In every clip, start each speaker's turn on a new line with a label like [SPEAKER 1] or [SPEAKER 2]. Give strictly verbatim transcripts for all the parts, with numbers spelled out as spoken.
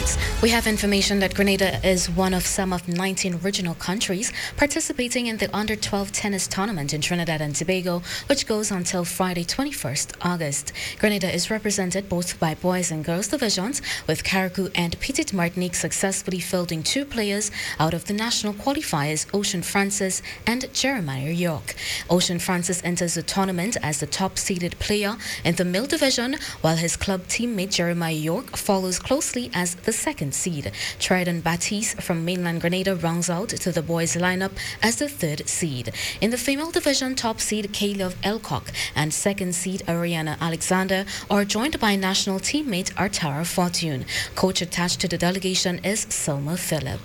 [SPEAKER 1] sports, we have information that Grenada is one of some of nineteen regional countries participating in the under twelve tennis tournament in Trinidad and Tobago, which goes until Friday, twenty-first August. Grenada is represented both by boys and girls divisions, with Carriacou and Petite Martinique successfully fielding two players out of the national qualifiers, Ocean Francis and Jeremiah York. Ocean Francis enters the tournament as the top-seeded player in the male division, while his club teammate Jeremiah York follows closely as the second seed. Tridon Baptiste from mainland Grenada rounds out to the boys' lineup as the third seed. In the female division, top seed Caleb Elcock and second seed Ariana Alexander are joined by national teammate Artara Fortune. Coach attached to the delegation is Selma Phillip.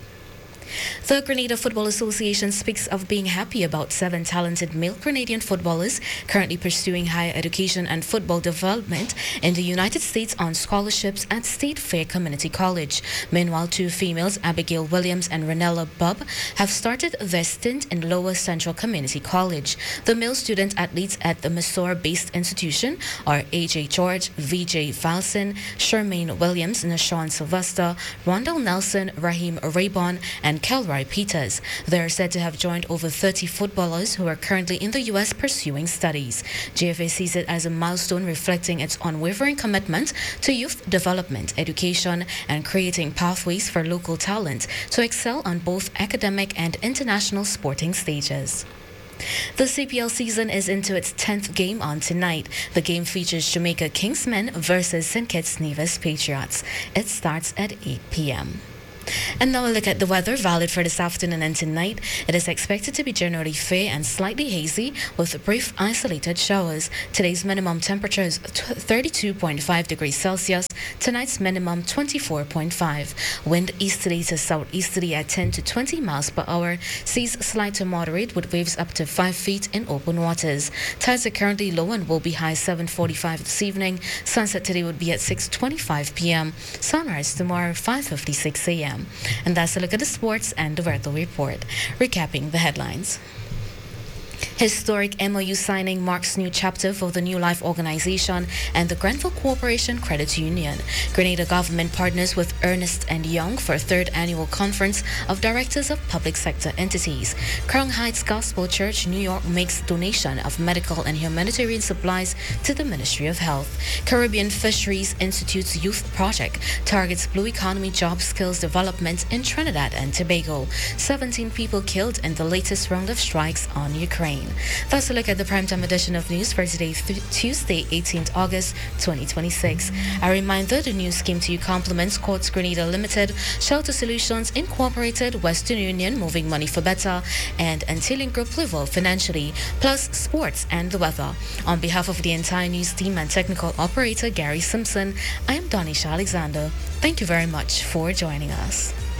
[SPEAKER 1] The Grenada Football Association speaks of being happy about seven talented male Grenadian footballers currently pursuing higher education and football development in the United States on scholarships at State Fair Community College. Meanwhile, two females, Abigail Williams and Renella Bubb, have started their stint in Lower Central Community College. The male student athletes at the Mysore-based institution are A J George, V J Valson, Shermaine Williams, Nashawn Sylvester, Rondell Nelson, Raheem Raybon, and Kelroy Peters. They are said to have joined over thirty footballers who are currently in the U S pursuing studies. G F A sees it as a milestone reflecting its unwavering commitment to youth development, education, and creating pathways for local talent to excel on both academic and international sporting stages. The C P L season is into its tenth game on tonight. The game features Jamaica Kingsmen versus Saint Kitts Nevis Patriots. It starts at eight p.m. And now a look at the weather valid for this afternoon and tonight. It is expected to be generally fair and slightly hazy with brief isolated showers. Today's minimum temperature is thirty-two point five degrees Celsius. Tonight's minimum twenty-four point five. Wind easterly to southeasterly at ten to twenty miles per hour. Seas slight to moderate with waves up to five feet in open waters. Tides are currently low and will be high seven forty-five this evening. Sunset today would be at six twenty-five p.m. Sunrise tomorrow five fifty-six a.m. And that's a look at the sports and the weather report. Recapping the headlines. Historic M O U signing marks new chapter for the New Life organization and the Grenville Corporation Credit Union. Grenada government partners with Ernest and Young for a third annual conference of directors of public sector entities. Crown Heights Gospel Church, New York makes donation of medical and humanitarian supplies to the Ministry of Health. Caribbean Fisheries Institute's youth project targets blue economy job skills development in Trinidad and Tobago. seventeen people killed in the latest round of strikes on Ukraine. That's a look at the primetime edition of news for today, th- Tuesday, eighteenth August twenty twenty-six. A reminder, the news came to you compliments Quartz Grenada Limited, Shelter Solutions Incorporated, Western Union, Moving Money for Better, and Antilian Group Live Financially, plus sports and the weather. On behalf of the entire news team and technical operator Gary Simpson, I am Donisha Alexander. Thank you very much for joining us.